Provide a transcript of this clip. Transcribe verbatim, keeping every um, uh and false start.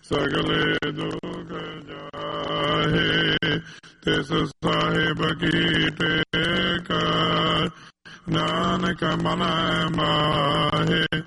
ਸਗਲੇ ਦੁਖ ਜਾਹੇ। ਤਿਸ ਸਾਹਿਬ ਕੀ ਟੇਕ ਨਾਨਕ ਮਨ ਮਾਹੇ।